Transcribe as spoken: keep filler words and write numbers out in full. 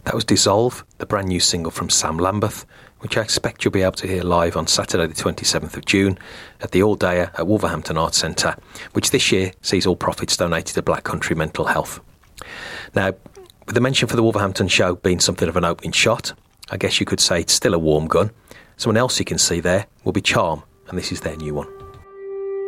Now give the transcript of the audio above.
That was Dissolve, the brand new single from Sam Lambeth, which I expect you'll be able to hear live on Saturday the twenty-seventh of June at the All Dayer at Wolverhampton Arts Centre, which this year sees all profits donated to Black Country Mental Health. Now, with the mention for the Wolverhampton show being something of an opening shot, I guess you could say it's still a warm gun. Someone else you can see there will be Charm, and this is their new one.